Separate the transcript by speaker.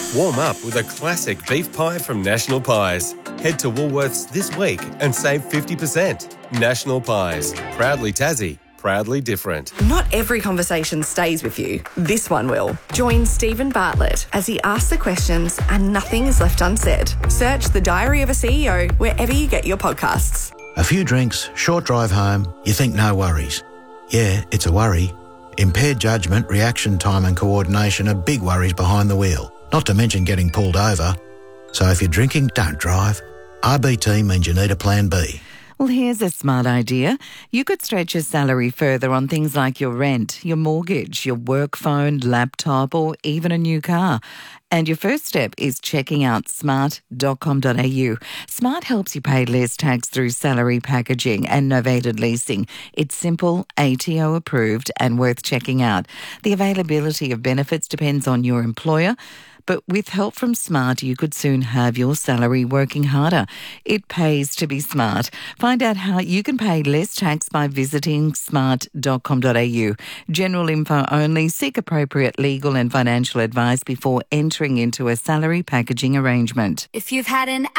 Speaker 1: Warm up with a classic beef pie from National Pies. Head to Woolworths this week and save 50%. National Pies. Proudly Tassie. Proudly different.
Speaker 2: Not every conversation stays with you. This one will. Join Stephen Bartlett as he asks the questions and nothing is left unsaid. Search The Diary of a CEO wherever you get your podcasts.
Speaker 3: A few drinks, short drive home, you think no worries. Yeah, it's a worry. Impaired judgment, reaction time and coordination are big worries behind the wheel, not to mention getting pulled over. So if you're drinking, don't drive. RBT means you need a plan B.
Speaker 4: Well, here's a smart idea. You could stretch your salary further on things like your rent, your mortgage, your work phone, laptop, or even a new car. And your first step is checking out smart.com.au. Smart helps you pay less tax through salary packaging and novated leasing. It's simple, ATO approved, and worth checking out. The availability of benefits depends on your employer, but with help from Smart, you could soon have your salary working harder. It pays to be smart. Find out how you can pay less tax by visiting smart.com.au. General info only. Seek appropriate legal and financial advice before entering into a salary packaging arrangement.
Speaker 5: If you've had an